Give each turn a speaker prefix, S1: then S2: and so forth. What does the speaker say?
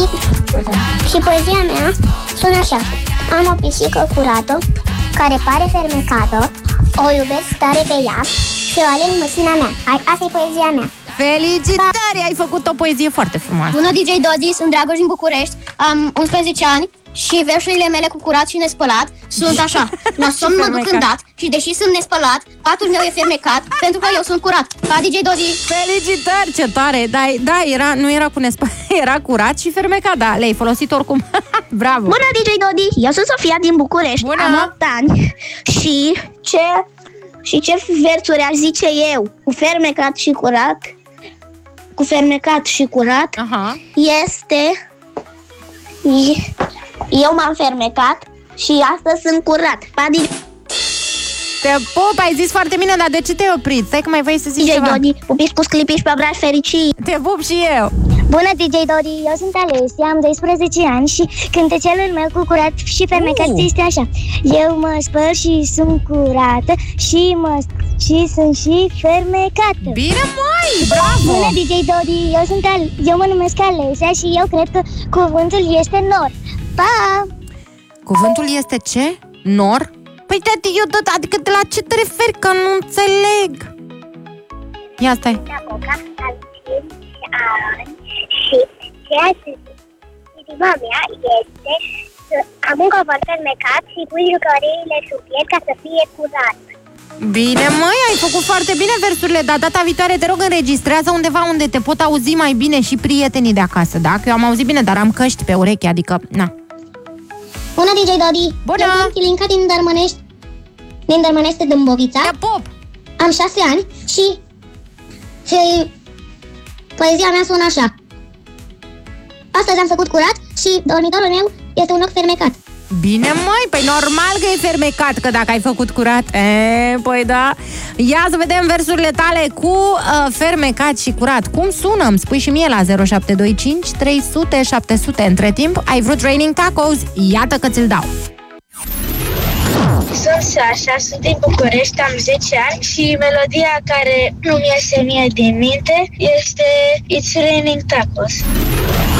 S1: Și poezia mea sună așa. Am o pisică curată, care pare fermecată, o iubesc tare pe ea și o aling măsina mea. Asta e poezia mea.
S2: Felicitări! Ai făcut o poezie foarte frumoasă.
S3: Bună, DJ Dodi, sunt Dragoș din București. Am 11 ani și versurile mele cu curat și nespălat sunt așa. La somn mă duc îndat și deși sunt nespălat, patul meu e fermecat pentru că eu sunt curat. Pa, DJ Dodi!
S2: Felicitări, ce tare! Da, nu era cu nespălat, era curat și fermecat, da, le-ai folosit oricum. Bravo!
S1: Bună, DJ Dodi! Eu sunt Sofia din București.
S2: Bună!
S1: Am 8 ani și ce versuri aș zice eu? Cu fermecat și curat. Cu fermecat și curat.
S2: Aha.
S1: Este... Eu m-am fermecat și astăzi sunt curat.
S2: Te pup, ai zis foarte bine, dar de ce te-ai oprit? Stai că mai vrei să zici
S1: DJ
S2: ceva.
S1: Dodi, pupici cu sclipici pe obraj fericii.
S2: Te pup și eu.
S1: Bună, DJ Dodi, eu sunt Alessia, am 12 ani și cântecelul meu cu curat și fermecat este așa. Eu mă spăl și sunt curată și sunt și fermecată.
S2: Bine, măi, bravo!
S1: Bună, DJ Dodi, eu mă numesc Alessia și eu cred că cuvântul este nor. Pa!
S2: Cuvântul este ce? Nor? Păi, tati, adică de la ce te referi? Că nu înțeleg. Ia stai.
S1: Și ceea ce inima mea este să am un covor fermecat și pui jucăriile sub piept ca să fie curat.
S2: Bine, măi, ai făcut foarte bine versurile, dar data viitoare te rog înregistrează undeva unde te pot auzi mai bine și prietenii de acasă, da? Că eu am auzit bine, dar am căști pe urechi, adică, na.
S1: Bună, DJ Dodi!
S2: Bună!
S1: Eu sunt Chilinca din Dărmănește, Dâmbovița.
S2: Te pup!
S1: Am 6 ani și poezia mea sună așa. Astăzi am făcut curat și dormitorul meu este un loc fermecat.
S2: Bine, măi, păi normal că e fermecat, că dacă ai făcut curat, păi da. Ia să vedem versurile tale cu fermecat și curat. Cum sună? Îmi spui și mie la 0725 300 700. Între timp, ai vrut Raining Tacos? Iată că ți-l dau.
S4: Sunt Sasha, sunt din București, am 10 ani și melodia care nu mi iese mie din minte este It's Raining Tacos.